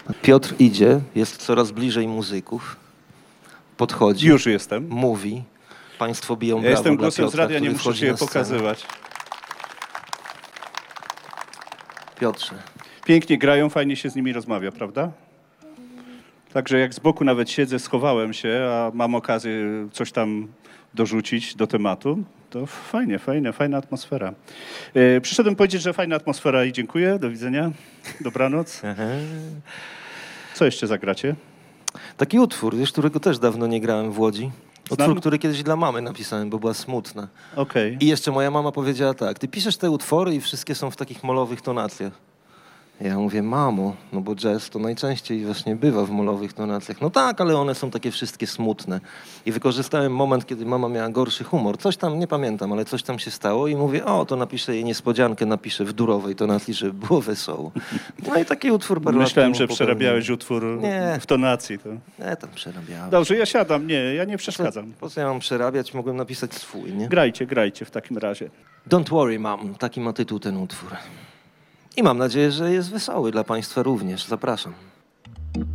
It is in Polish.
Piotr idzie, jest coraz bliżej muzyków. Podchodzi. Już jestem. Mówi. Państwo biją brawo Ja jestem dla głosem Piotra, z radia, nie który muszę wchodzi się je na scenę. pokazywać. Piotrze. Pięknie grają, fajnie się z nimi rozmawia, prawda? Także jak z boku nawet siedzę, schowałem się, a mam okazję coś tam dorzucić do tematu, to fajna atmosfera. Przyszedłem powiedzieć, że fajna atmosfera i dziękuję, do widzenia, dobranoc. Co jeszcze zagracie? Taki utwór, wiesz, którego też dawno nie grałem w Łodzi. Utwór, Znam. który kiedyś dla mamy napisałem, bo była smutna. Okej. I jeszcze moja mama powiedziała tak, ty piszesz te utwory i wszystkie są w takich molowych tonacjach. Ja mówię, mamo, no bo jazz to najczęściej właśnie bywa w molowych tonacjach. No tak, ale one są takie wszystkie smutne. I wykorzystałem moment, kiedy mama miała gorszy humor. Coś tam, nie pamiętam, ale coś tam się stało i mówię, o, to napiszę jej niespodziankę, napiszę w durowej tonacji, żeby było wesoło. No i taki utwór parę lat Myślałem, temu że popełniłem. przerabiałeś utwór Nie. w tonacji. To. Nie, tam przerabiałem. Dobrze, ja siadam, ja nie przeszkadzam. Po co ja mam przerabiać? Mogłem napisać swój, nie? Grajcie w takim razie. Don't worry, mom. Taki ma tytuł ten utwór. I mam nadzieję, że jest wesoły dla państwa również. Zapraszam.